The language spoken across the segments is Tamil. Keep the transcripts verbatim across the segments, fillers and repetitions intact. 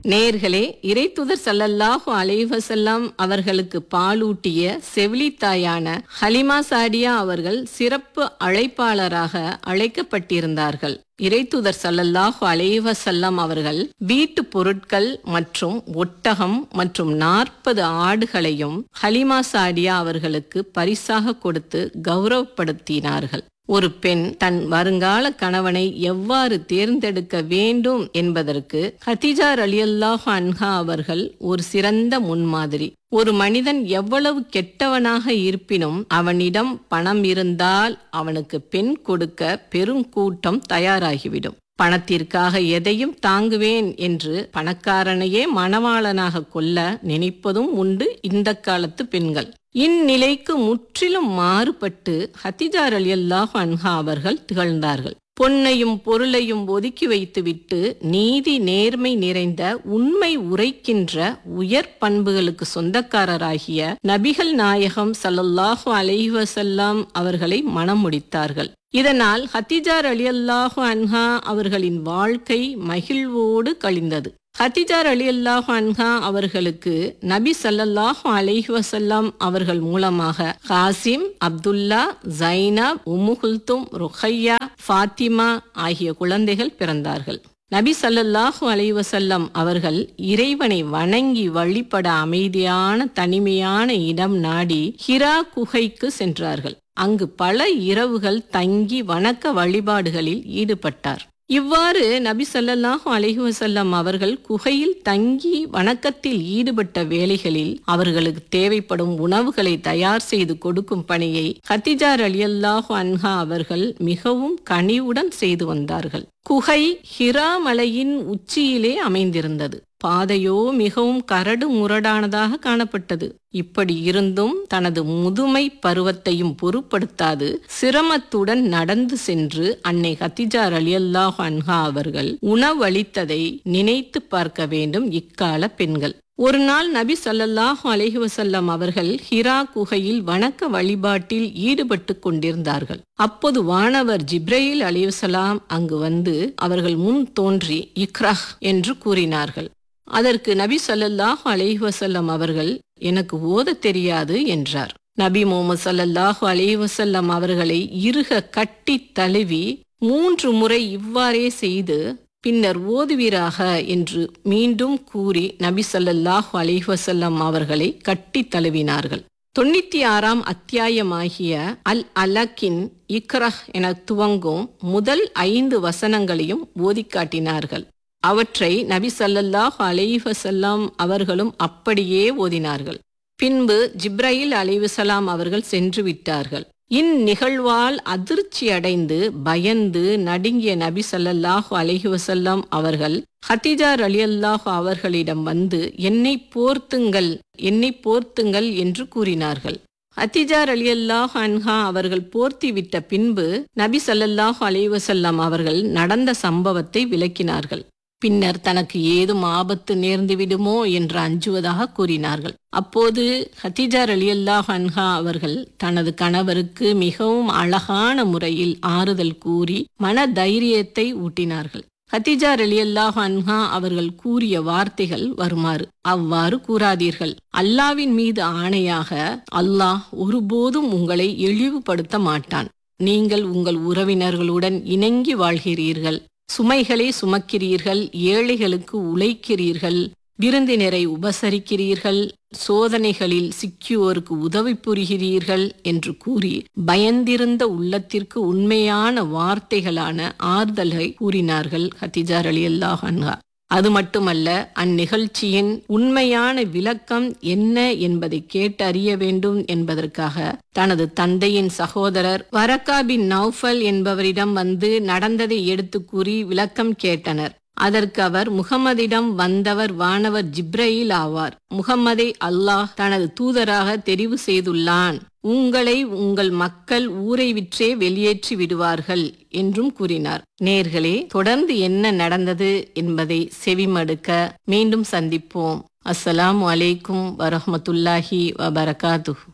நேயர்களே, இறைத்தூதர் ஸல்லல்லாஹு அலைஹி வஸல்லம் அவர்களுக்கு பாலூட்டிய செவிலித்தாயான ஹலிமா சாடியா அவர்கள் சிறப்பு அழைப்பாளராக அழைக்கப்பட்டிருந்தார்கள். இறைத்தூதர் ஸல்லல்லாஹு அலைஹி வஸல்லம் அவர்கள் வீட்டு பொருட்கள் மற்றும் ஒட்டகம் மற்றும் நாற்பது ஆடுகளையும் ஹலிமா சாடியா அவர்களுக்கு பரிசாக கொடுத்து கௌரவப்படுத்தினார்கள். ஒரு பெண் தன் வருங்கால கணவனை எவ்வாறு தேர்ந்தெடுக்க வேண்டும் என்பதற்கு ஹதீஜா ரலியல்லாஹு அன்ஹா அவர்கள் ஒரு சிறந்த முன்மாதிரி. ஒரு மனிதன் எவ்வளவு கெட்டவனாக இருப்பினும் அவனிடம் பணம் இருந்தால் அவனுக்கு பெண் கொடுக்க பெருங்கூட்டம் தயாராகிவிடும். பணத்திற்காக எதையும் தாங்குவேன் என்று பணக்காரனையே மணவாளனாக கொள்ள நினைப்பதும் உண்டு இந்த காலத்து பெண்கள். இந்நிலைக்கு முற்றிலும் மாறுபட்டு ஹதீஜா ரலியல்லாஹு அன்ஹா அவர்கள் திகழ்ந்தார்கள். பொன்னையும் பொருளையும் ஒதுக்கி வைத்துவிட்டு நீதி நேர்மை நிறைந்த உண்மை உரைக்கின்ற உயர் பண்புகளுக்கு சொந்தக்காரராகிய நபிகள் நாயகம் ஸல்லல்லாஹு அலைஹி வஸல்லம் அவர்களை மணம் முடித்தார்கள். இதனால் ஹதீஜா ரலியல்லாஹு அன்ஹா அவர்களின் வாழ்க்கை மகிழ்வோடு கழிந்தது. ஹதீஜா ரலியல்லாஹு அன்ஹா அவர்களுக்கு நபி ஸல்லல்லாஹு அலைஹி வஸல்லம் அவர்கள் மூலமாக காசிம், அப்துல்லா, ஜைனப், உம்மு குல்தும், ருக்கையா, ஃபாத்திமா ஆகிய குழந்தைகள் பிறந்தார்கள். நபி ஸல்லல்லாஹு அலைஹி வஸல்லம் அவர்கள் இறைவனை வணங்கி வழிபட அமைதியான தனிமையான இடம் நாடி ஹிரா குகைக்கு சென்றார்கள். அங்கு பல இரவுகள் தங்கி வணக்க வழிபாடுகளில் ஈடுபட்டார். இவ்வாறு நபி ஸல்லல்லாஹு அலைஹி வஸல்லம் அவர்கள் குகையில் தங்கி வணக்கத்தில் ஈடுபட்ட வேளைகளில் அவர்களுக்கு தேவைப்படும் உணவுகளை தயார் செய்து கொடுக்கும் பணியை ஹதீஜா ரலியல்லாஹு அன்ஹா அவர்கள் மிகவும் கனிவுடன் செய்து வந்தார்கள். குகை ஹிரா மலையின் உச்சியிலே அமைந்திருந்தது. பாதையோ மிகவும் கரடு முரடானதாக காணப்பட்டது. இப்படி இருந்தும் தனது முதுமை பருவத்தையும் பொருட்படுத்தாது சிரமத்துடன் நடந்து சென்று அன்னை ஹதீஜா ரலியல்லாஹு அன்ஹா அவர்கள் உணவளித்ததை நினைத்து பார்க்க வேண்டும் இக்கால பெண்கள். ஒரு நாள் நபி ஸல்லல்லாஹு அலைஹி வஸல்லம் அவர்கள் ஹிரா குகையில் வணக்க வழிபாட்டில் ஈடுபட்டு கொண்டிருந்தார்கள். அப்போது வானவர் ஜிப்ரீல் அலைஹிஸ்ஸலாம் அங்கு வந்து அவர்கள் முன் தோன்றி இக்ரஹ் என்று கூறினார்கள். அதற்கு நபி ஸல்லல்லாஹு அலைஹி வஸல்லம் அவர்கள் எனக்கு ஓத தெரியாது என்றார். நபி முஹம்மது ஸல்லல்லாஹு அலைஹி வஸல்லம் அவர்களை இறுக கட்டி தழுவி மூன்று முறை இவ்வாறே செய்து பின்னர் ஓதுவீராக என்று மீண்டும் கூறி நபி ஸல்லல்லாஹு அலைஹி வஸல்லம் அவர்களை கட்டி தழுவினார்கள். தொண்ணூத்தி ஆறாம் அத்தியாயமாகிய அல் அலக்கின் இக்ரஹ் என துவங்கும் முதல் ஐந்து வசனங்களையும் ஓதி காட்டினார்கள். அவற்றை நபி ஸல்லல்லாஹு அலைஹி வஸல்லம் அவர்களும் அப்படியே ஓதினார்கள். பின்பு ஜிப்ரீல் அலைஹிஸ்ஸலாம் அவர்கள் சென்று விட்டார்கள். இந்நிகழ்வால் அதிர்ச்சி அடைந்து பயந்து நடுங்கிய நபி ஸல்லல்லாஹு அலைஹி வஸல்லம் அவர்கள் ஹதீஜா ரலியல்லாஹு அவர்களிடம் வந்து என்னை போர்த்துங்கள் என்னை போர்த்துங்கள் என்று கூறினார்கள். ஹதீஜா ரலியல்லாஹு அன்ஹா அவர்கள் போர்த்தி விட்ட பின்பு நபி ஸல்லல்லாஹு அலைஹி வஸல்லம் அவர்கள் நடந்த சம்பவத்தை விளக்கினார்கள். பின்னர் தனக்கு ஏதும் ஆபத்து நேர்ந்து விடுமோ என்று அஞ்சுவதாக கூறினார்கள். அப்போது ஹதீஜா ரலியல்லாஹு அன்ஹா அவர்கள் தனது கணவருக்கு மிகவும் அழகான முறையில் ஆறுதல் கூறி மன தைரியத்தை ஊட்டினார்கள். ஹதீஜா ரலியல்லாஹு அன்ஹா அவர்கள் கூறிய வார்த்தைகள் வருமாறு: அவ்வாறு கூறாதீர்கள். அல்லாவின் மீது ஆணையாக அல்லாஹ் ஒருபோதும் உங்களை இழிவுபடுத்த மாட்டான். நீங்கள் உங்கள் உறவினர்களுடன் இணங்கி வாழ்கிறீர்கள், சுமைகளை சுமக்கிறீர்கள், ஏழைகளுக்கு உழைக்கிறீர்கள், விருந்தினரை உபசரிக்கிறீர்கள், சோதனைகளில் சிக்கியோருக்கு உதவி புரிகிறீர்கள் என்று கூறி பயந்திருந்த உள்ளத்திற்கு உண்மையான வார்த்தைகளான ஆறுதலை கூறினார்கள் ஹதீஜா ரலியல்லாஹு அன்ஹா. அது மட்டுமல்ல, அந்நிகழ்ச்சியின் உண்மையான விளக்கம் என்ன என்பதை கேட்டறிய வேண்டும் என்பதற்காக தனது தந்தையின் சகோதரர் வரக்கா பின் நௌஃபல் என்பவரிடம் வந்து நடந்ததை எடுத்து கூறி விளக்கம் கேட்டனர். அதற்கு அவர், முகம்மதிடம் வந்தவர் வானவர் ஜிப்ரீல் ஆவார். முகம்மதை அல்லாஹ் தனது தூதராக தெரிவு செய்துள்ளான். உங்களை உங்கள் மக்கள் ஊரை விற்றே வெளியேற்றி விடுவார்கள் என்றும் கூறினார். நேர்களே, தொடர்ந்து என்ன நடந்தது என்பதை செவிமடுக்க மீண்டும் சந்திப்போம். அஸ்ஸலாமு அலைக்கும் வரஹ்மத்துல்லாஹி வபரகாத்துஹு.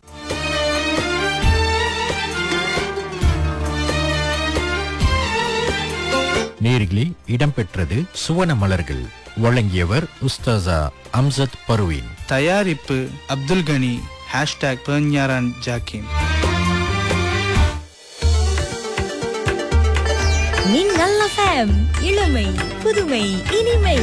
நேரிலே இடம்பெற்றது சுவன மலர்கள், வழங்கியவர் உஸ்தாசா அம்சத் பர்வீன். தயாரிப்பு அப்துல் கனி. ஹேஷ்டாக் பெர்ஞாரான் ஜாக்கிம். மின்னல் எஃப்எம், இளமை புதுமை இனிமை.